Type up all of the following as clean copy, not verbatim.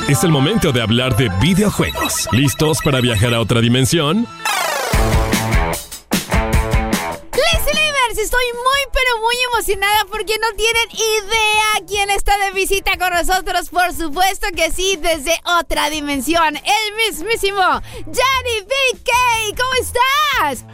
Es el momento de hablar de videojuegos. ¿Listos para viajar a otra dimensión? Estoy muy emocionada porque no tienen idea quién está de visita con nosotros. Por supuesto que sí, desde otra dimensión, el mismísimo Johnny BK. ¿Cómo estás?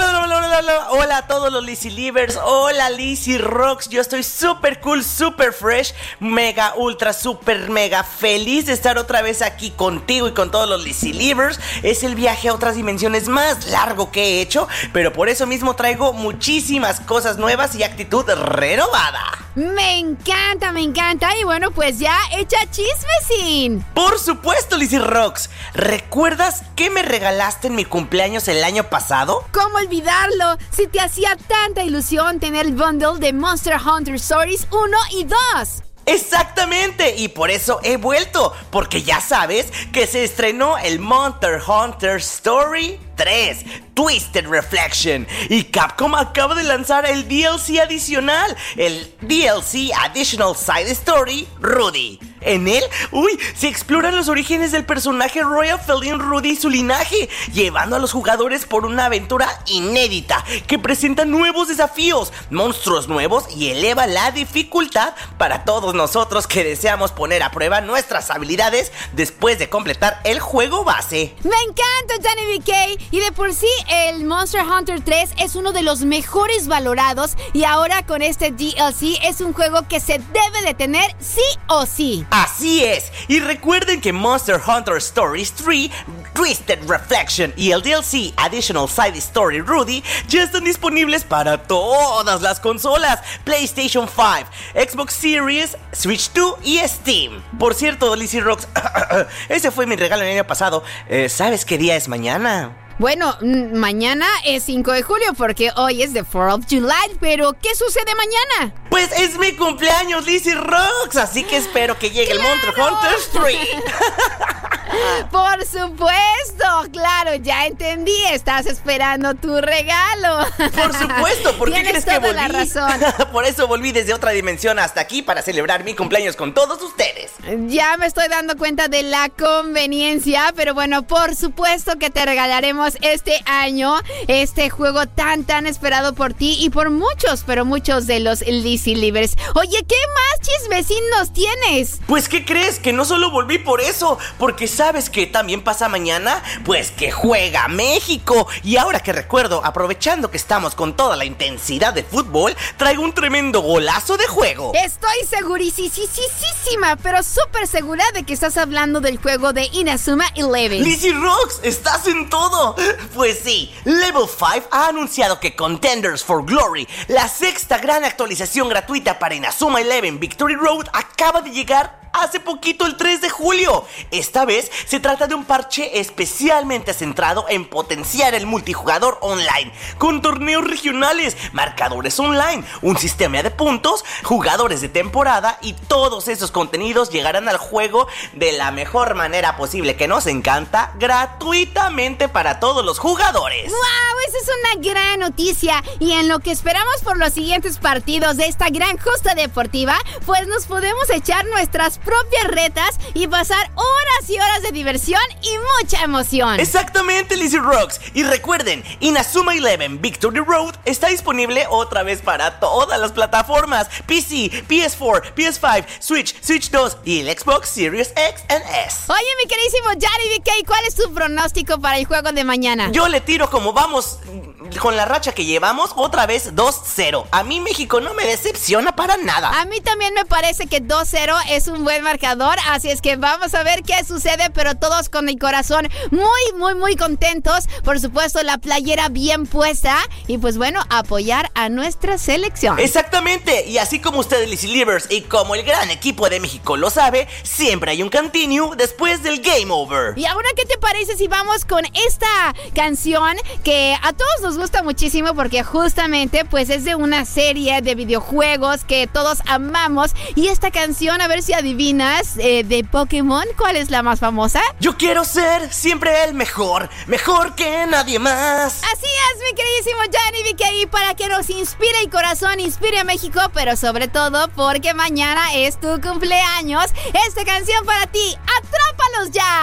Hola a todos los Lizzy Livers. Hola Lizzy Rocks. Yo estoy súper cool, súper fresh, mega, ultra, súper, mega feliz de estar otra vez aquí contigo y con todos los Lizzy Livers. Es el viaje a otras dimensiones más largo que he hecho, pero por eso mismo traigo muchísimas cosas nuevas y actitud renovada. Me encanta. Y bueno, pues ya echa chismecín. Por supuesto, Lizzy Rocks. ¿Recuerdas qué me regalaste en mi cumpleaños el año pasado? ¿Cómo olvidarlo? Si te hacía tanta ilusión tener el bundle de Monster Hunter Stories 1 y 2. Exactamente, y por eso he vuelto, porque ya sabes que se estrenó el Monster Hunter Story 3, Twisted Reflection, y Capcom acaba de lanzar el DLC adicional, el DLC Additional Side Story Rudy. En él, se exploran los orígenes del personaje Royal Felin Rudy y su linaje, llevando a los jugadores por una aventura inédita que presenta nuevos desafíos, monstruos nuevos y eleva la dificultad para todos nosotros que deseamos poner a prueba nuestras habilidades después de completar el juego base. Me encanta, Johnny BK, y de por sí el Monster Hunter 3 es uno de los mejores valorados, y ahora con este DLC es un juego que se debe de tener sí o sí. Así es, y recuerden que Monster Hunter Stories 3, Twisted Reflection y el DLC Additional Side Story Rudy ya están disponibles para todas las consolas, PlayStation 5, Xbox Series, Switch 2 y Steam. Por cierto, Lizzy Rocks, ese fue mi regalo el año pasado. ¿Sabes qué día es mañana? Bueno, mañana es 5 de julio porque hoy es the 4th of July, pero ¿qué sucede mañana? Pues es mi cumpleaños, Lizzy Rocks, así que espero que llegue el Monster Hunter 3. Por supuesto, claro, ya entendí, estás esperando tu regalo. Por supuesto, ¿por qué crees que volví? Tienes toda la razón. Por eso volví desde otra dimensión hasta aquí para celebrar mi cumpleaños con todos ustedes. Ya me estoy dando cuenta de la conveniencia, pero bueno, por supuesto que te regalaremos este año este juego tan esperado por ti y por muchos, pero muchos de los Lizzy Livers. Oye, ¿qué más chismecinos tienes? Pues, ¿qué crees? Que no solo volví por eso, porque ¿sabes qué también pasa mañana? Pues que juega México. Y ahora que recuerdo, aprovechando que estamos con toda la intensidad de fútbol, traigo un tremendo golazo de juego. Estoy segurísima, pero súper segura de que estás hablando del juego de Inazuma Eleven. Lizzy Rocks, estás en todo. Pues sí, Level 5 ha anunciado que Contenders for Glory, la sexta gran actualización gratuita para Inazuma Eleven Victory Road, acaba de llegar hace poquito, el 3 de julio. Esta vez se trata de un parche especialmente centrado en potenciar el multijugador online, con torneos regionales, marcadores online, un sistema de puntos, jugadores de temporada, y todos esos contenidos llegarán al juego de la mejor manera posible, que nos encanta, gratuitamente para todos los jugadores. ¡Wow! Esa es una gran noticia, y en lo que esperamos por los siguientes partidos de esta gran justa deportiva, pues nos podemos echar nuestras propias retas y pasar horas y horas de diversión y mucha emoción. Exactamente, Lizzy Rocks. Y recuerden, Inazuma Eleven Victory Road está disponible otra vez para todas las plataformas: PC, PS4, PS5, Switch 2 y el Xbox Series X and S. Oye, mi queridísimo Johnny BK, ¿cuál es tu pronóstico para el juego de mañana? Yo le tiro como vamos con la racha que llevamos, otra vez 2-0. A mí México no me decepciona para nada. A mí también me parece que 2-0 es un buen marcador, así es que vamos a ver qué sucede, pero todos con el corazón muy contentos, por supuesto la playera bien puesta, y pues bueno, apoyar a nuestra selección. Exactamente, y así como ustedes, Lizzy Livers, y como el gran equipo de México lo sabe, siempre hay un continue después del game over. Y ahora, ¿qué te parece si vamos con esta canción que a todos nos gusta muchísimo, porque justamente pues es de una serie de videojuegos que todos amamos? Y esta canción, a ver si adivinas, de Pokémon, ¿cuál es la más famosa? Yo quiero ser siempre el mejor que nadie más. Así es, mi queridísimo Johnny BK, para que nos inspire el corazón, inspire a México, pero sobre todo porque mañana es tu cumpleaños. Esta canción para ti, Atrápame ¡Vámonos ya!